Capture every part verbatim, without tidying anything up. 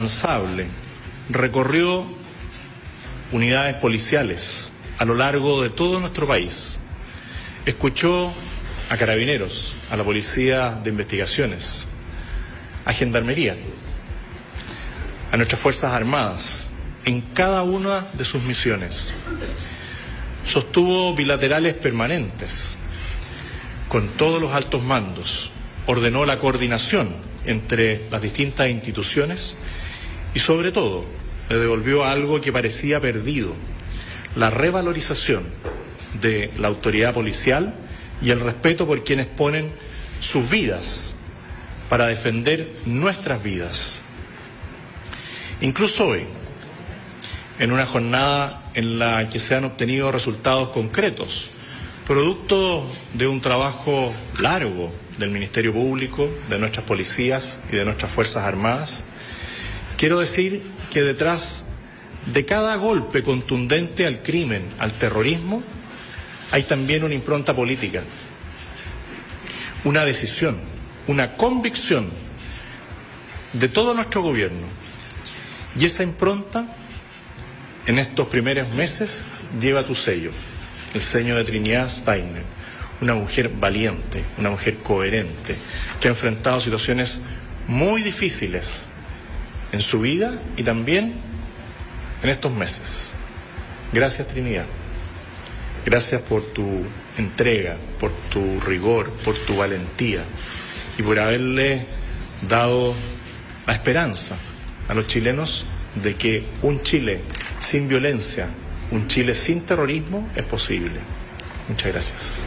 incansable, recorrió unidades policiales a lo largo de todo nuestro país. Escuchó a Carabineros, a la Policía de Investigaciones, a Gendarmería, a nuestras Fuerzas Armadas, en cada una de sus misiones. Sostuvo bilaterales permanentes con todos los altos mandos, ordenó la coordinación entre las distintas instituciones y, sobre todo, le devolvió algo que parecía perdido: la revalorización de la autoridad policial y el respeto por quienes ponen sus vidas para defender nuestras vidas. Incluso hoy, en una jornada en la que se han obtenido resultados concretos, producto de un trabajo largo del Ministerio Público, de nuestras policías y de nuestras Fuerzas Armadas, quiero decir que detrás de cada golpe contundente al crimen, al terrorismo, hay también una impronta política, una decisión, una convicción de todo nuestro gobierno. Y esa impronta, en estos primeros meses, lleva tu sello, el sello de Trinidad Steiner, una mujer valiente, una mujer coherente, que ha enfrentado situaciones muy difíciles en su vida y también en estos meses. Gracias, Trinidad. Gracias por tu entrega, por tu rigor, por tu valentía y por haberle dado la esperanza a los chilenos de que un Chile sin violencia, un Chile sin terrorismo es posible. Muchas gracias.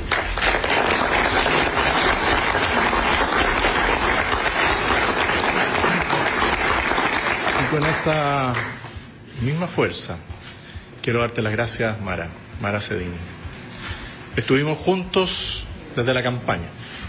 Y con esa misma fuerza quiero darte las gracias, Mara, Mara Cedini. Estuvimos juntos desde la campaña.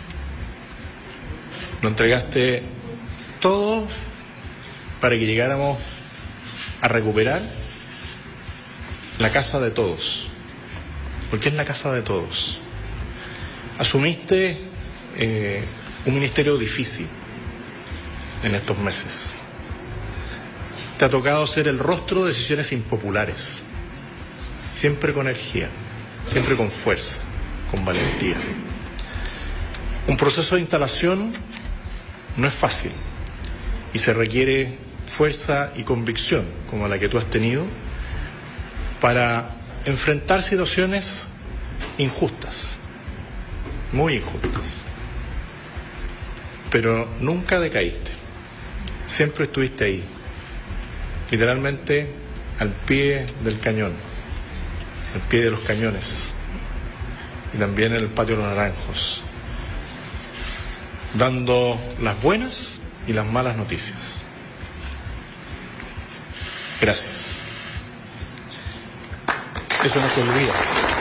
Nos entregaste todo para que llegáramos a recuperar la casa de todos, porque es la casa de todos. Asumiste eh, un ministerio difícil en estos meses. Te ha tocado ser el rostro de decisiones impopulares, siempre con energía, siempre con fuerza, con valentía. Un proceso de instalación no es fácil y se requiere fuerza y convicción, como la que tú has tenido, para enfrentar situaciones injustas, muy injustas. Pero nunca decaíste, siempre estuviste ahí, literalmente al pie del cañón, al pie de los cañones y también en el patio de los naranjos, dando las buenas y las malas noticias. Gracias. Eso no se olvida.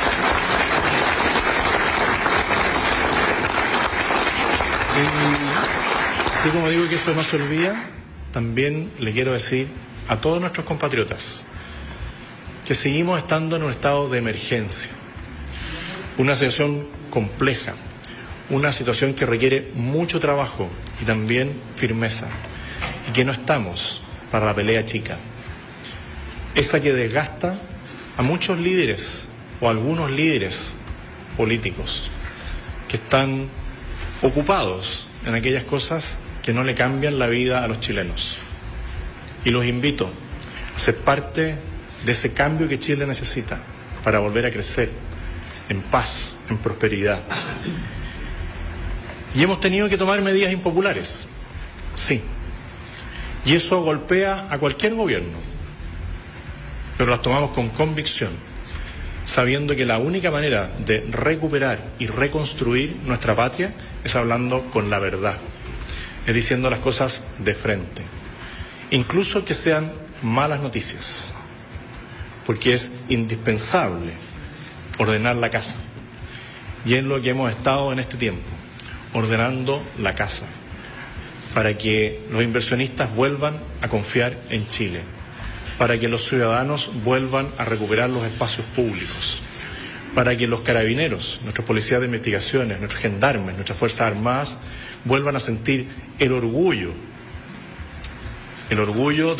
Y así como digo que eso no se olvida, también le quiero decir a todos nuestros compatriotas que seguimos estando en un estado de emergencia, una situación compleja, una situación que requiere mucho trabajo y también firmeza, y que no estamos para la pelea chica, esa que desgasta a muchos líderes o a algunos líderes políticos que están ocupados en aquellas cosas que no le cambian la vida a los chilenos. Y los invito a ser parte de ese cambio que Chile necesita para volver a crecer en paz, en prosperidad. Y hemos tenido que tomar medidas impopulares, sí. Y eso golpea a cualquier gobierno, pero las tomamos con convicción, sabiendo que la única manera de recuperar y reconstruir nuestra patria es hablando con la verdad, es diciendo las cosas de frente, incluso que sean malas noticias, porque es indispensable ordenar la casa, y es lo que hemos estado en este tiempo, ordenando la casa, para que los inversionistas vuelvan a confiar en Chile, para que los ciudadanos vuelvan a recuperar los espacios públicos, para que los carabineros, nuestros policías de investigaciones, nuestros gendarmes, nuestras Fuerzas Armadas vuelvan a sentir el orgullo, el orgullo de